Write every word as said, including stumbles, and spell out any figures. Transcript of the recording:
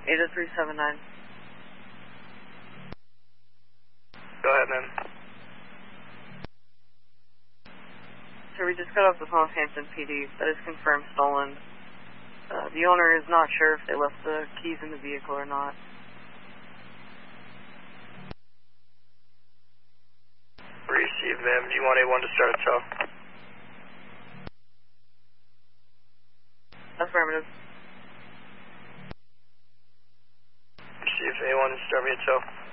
eight oh three seven nine. Go ahead, man. So we just got off the phone with Hampton P D. That is confirmed stolen. Uh, the owner is not sure if they left the keys in the vehicle or not. Receive, ma'am. Do you want A one to start a tow? Affirmative. Receive, A one to start me a tow.